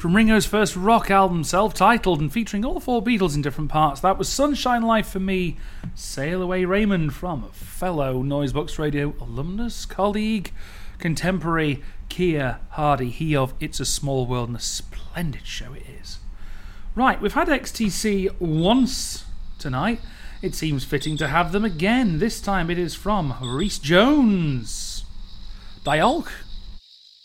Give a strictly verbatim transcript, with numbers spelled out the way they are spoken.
From Ringo's first rock album, self-titled and featuring all four Beatles in different parts, that was Sunshine Life for Me. Sail Away Raymond from fellow Noisebox Radio alumnus, colleague, contemporary Keir Hardy, he of It's a Small World, and a splendid show it is. Right, we've had X T C once tonight. It seems fitting to have them again. This time it is from Rhys Jones. Diolch.